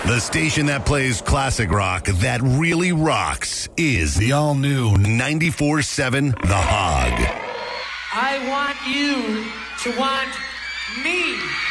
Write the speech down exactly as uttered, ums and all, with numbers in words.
The station that plays classic rock that really rocks is the all-new ninety-four point seven The Hog. I want you to want me.